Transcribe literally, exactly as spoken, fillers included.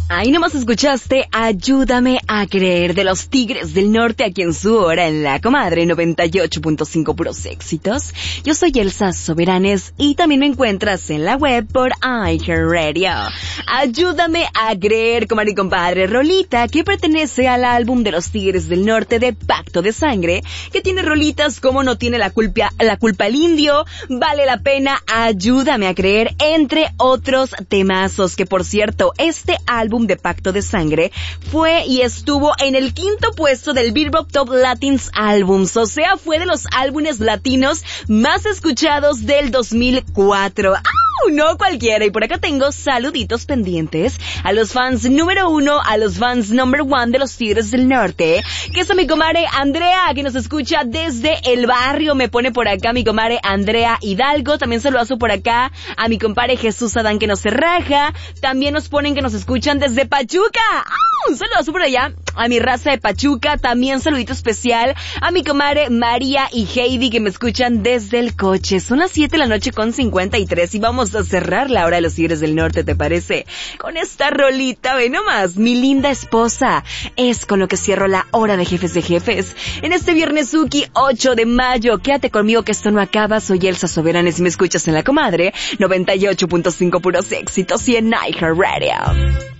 Ahí nomás escuchaste Ayúdame a creer de los Tigres del Norte aquí en su hora en La Comadre noventa y ocho punto cinco puros éxitos. Yo soy Elsa Soberanes y también me encuentras en la web por iHeartRadio. Ayúdame a creer, comadre y compadre, rolita que pertenece al álbum de los Tigres del Norte de Pacto de Sangre, que tiene rolitas como No tiene la culpa, la culpa el indio, Vale la pena, Ayúdame a creer, entre otros temazos, que por cierto, este álbum de Pacto de Sangre fue y estuvo en el quinto puesto del Billboard Top Latins Albums, o sea, fue de los álbumes latinos más escuchados del dos mil cuatro. ¡Au! No cualquiera. Y por acá tengo saluditos pendientes a los fans número uno, a los fans number one de los Tigres del Norte, que es a mi comadre Andrea, que nos escucha desde el barrio. Me pone por acá mi comadre Andrea Hidalgo. También saludazo por acá a mi compadre Jesús Adán, que nos se raja. También nos ponen que nos escuchan desde Pachuca. ¡Ah! Un saludazo por allá a mi raza de Pachuca. También saludito especial a mi comadre María y Heidi, que me escuchan desde el coche. Son las siete de la noche con cincuenta y tres y vamos a cerrar la hora de los Tigres del Norte, ¿te parece? Con esta rolita, ve nomás, Mi linda esposa. Es con lo que cierro la hora de Jefes de Jefes en este viernes Uki ocho de mayo. Quédate conmigo que esto no acaba. Soy Elsa Soberanes y me escuchas en La Comadre noventa y ocho punto cinco puros éxitos y en iHeartRadio.